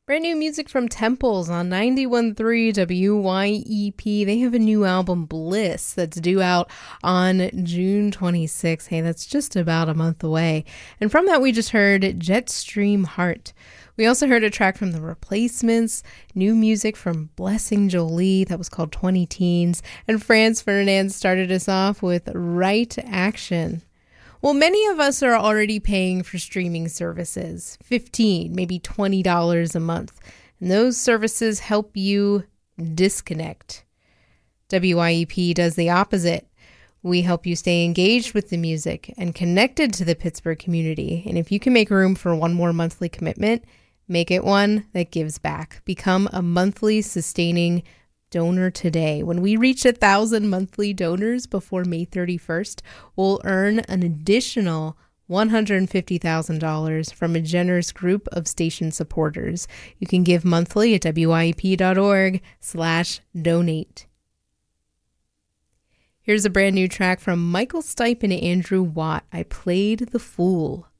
Brand new music from Temples on 91.3 WYEP. They have a new album, Bliss, that's due out on June 26th. Hey, that's just about a month away. And from that, we just heard Jetstream Heart. We also heard a track from The Replacements, new music from Blessing Jolie that was called 20 Teens, and Franz Ferdinand started us off with Right Action. Well, many of us are already paying for streaming services, $15, maybe $20 a month, and those services help you disconnect. WYEP does the opposite. We help you stay engaged with the music and connected to the Pittsburgh community, and if you can make room for one more monthly commitment, make it one that gives back. Become a monthly sustaining donor today. When we reach 1,000 monthly donors before May 31st, we'll earn an additional $150,000 from a generous group of station supporters. You can give monthly at wyep.org/donate. Here's a brand new track from Michael Stipe and Andrew Watt. I Played the Fool.